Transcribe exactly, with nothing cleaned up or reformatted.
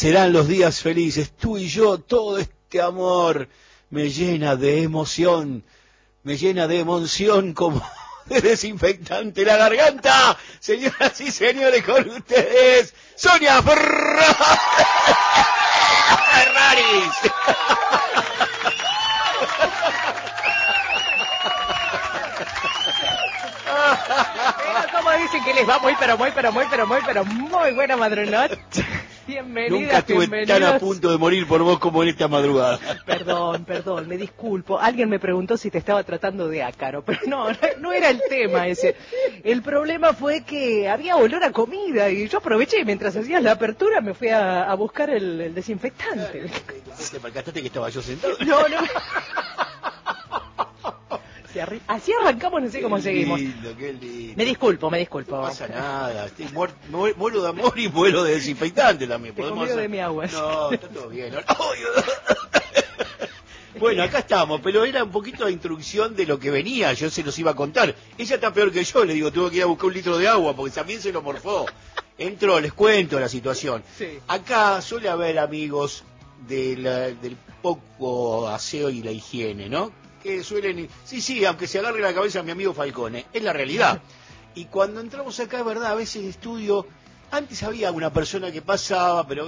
serán los días felices. Tú y yo, todo este amor me llena de emoción, me llena de emoción como de desinfectante la garganta. Señoras y señores, con ustedes, Sonia Ferraris. Como dicen que les va muy, pero muy, pero muy, pero muy, pero muy buena madrugada. Bienvenidas, Nunca estuve bienvenidos. tan a punto de morir por vos como en esta madrugada. Perdón, perdón, me disculpo. Alguien me preguntó si te estaba tratando de ácaro, pero no, no era el tema ese. El problema fue que había olor a comida y yo aproveché y mientras hacías la apertura me fui a, a buscar el, el desinfectante. ¿Te percataste que estaba yo sentado? No, no. Así arrancamos, no sé cómo qué seguimos. Lindo, qué lindo. Me disculpo, me disculpo. No pasa nada, estoy muer, muer, muero de amor y muero de desinfectante también. Te ¿Podemos convido hacer? de mi agua. No, está todo bien. Bueno, acá estamos, pero era un poquito la introducción de lo que venía, yo se los iba a contar. Ella está peor que yo, le digo, tuve que ir a buscar un litro de agua porque también se lo morfó. Entró, les cuento la situación. Sí. Acá suele haber amigos de la, del poco aseo y la higiene, ¿no? Que suelen... Sí, sí, aunque se agarre la cabeza a mi amigo Falcone, es la realidad. Y cuando entramos acá, es verdad, a veces estudio... Antes había una persona que pasaba, pero